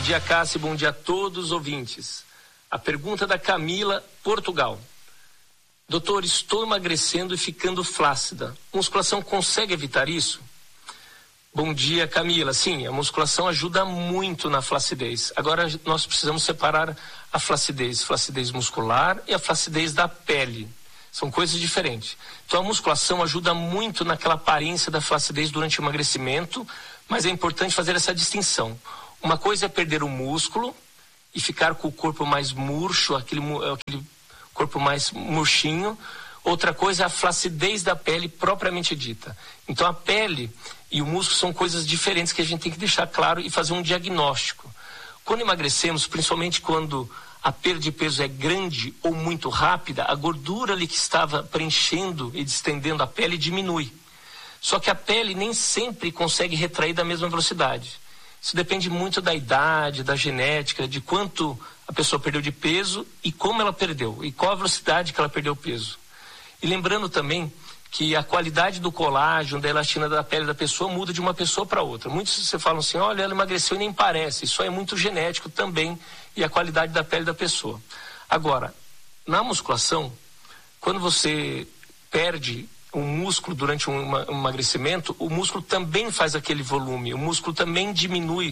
dia, Cássio, bom dia a todos os ouvintes. A pergunta da Camila, Portugal. Doutor, estou emagrecendo e ficando flácida. Musculação consegue evitar isso? Bom dia, Camila. Sim, a musculação ajuda muito na flacidez. Agora nós precisamos separar a flacidez muscular e a flacidez da pele. São coisas diferentes. Então a musculação ajuda muito naquela aparência da flacidez durante o emagrecimento, mas é importante fazer essa distinção. Uma coisa é perder o músculo e ficar com o corpo mais murcho, aquele corpo mais murchinho. Outra coisa é a flacidez da pele propriamente dita. Então a pele e o músculo são coisas diferentes que a gente tem que deixar claro e fazer um diagnóstico. Quando emagrecemos, principalmente quando a perda de peso é grande ou muito rápida, a gordura ali que estava preenchendo e distendendo a pele diminui. Só que a pele nem sempre consegue retrair da mesma velocidade. Isso depende muito da idade, da genética, de quanto a pessoa perdeu de peso e como ela perdeu, e qual a velocidade que ela perdeu o peso. E lembrando também que a qualidade do colágeno, da elastina da pele da pessoa muda de uma pessoa para outra. Muitos você falam assim, olha, ela emagreceu e nem parece. Isso é muito genético também e a qualidade da pele da pessoa. Agora, na musculação, quando você perde um músculo durante um emagrecimento, o músculo também faz aquele volume, o músculo também diminui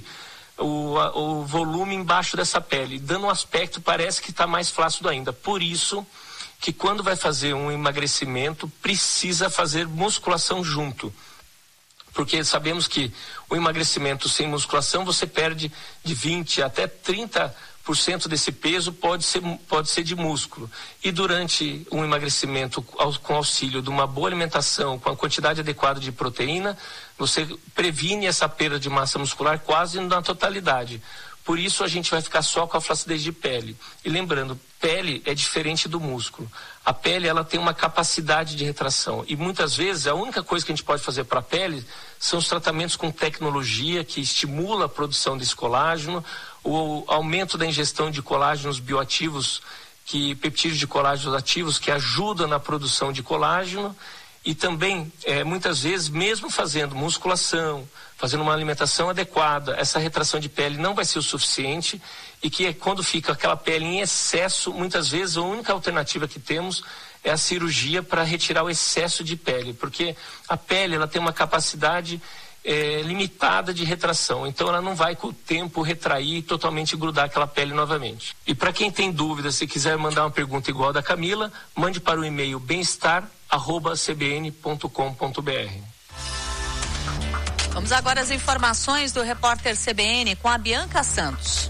o volume embaixo dessa pele, dando um aspecto, parece que está mais flácido ainda. Por isso que quando vai fazer um emagrecimento, precisa fazer musculação junto. Porque sabemos que o emagrecimento sem musculação, você perde de 20% até 30% desse peso pode ser de músculo. E durante um emagrecimento com auxílio de uma boa alimentação, com a quantidade adequada de proteína, você previne essa perda de massa muscular quase na totalidade. Por isso a gente vai ficar só com a flacidez de pele. E lembrando, pele é diferente do músculo. A pele, ela tem uma capacidade de retração. E muitas vezes a única coisa que a gente pode fazer para a pele são os tratamentos com tecnologia que estimula a produção desse colágeno, o aumento da ingestão de colágenos bioativos, peptídeos de colágenos ativos que ajudam na produção de colágeno. E também, muitas vezes, mesmo fazendo musculação, fazendo uma alimentação adequada, essa retração de pele não vai ser o suficiente e que quando fica aquela pele em excesso, muitas vezes a única alternativa que temos é a cirurgia para retirar o excesso de pele, porque a pele ela tem uma capacidade limitada de retração, então ela não vai com o tempo retrair e totalmente grudar aquela pele novamente. E para quem tem dúvida, se quiser mandar uma pergunta igual a da Camila, mande para o e-mail bem-estar@cbn.com.br. Vamos agora às informações do repórter CBN com a Bianca Santos.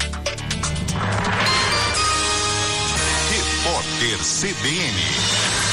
Repórter CBN.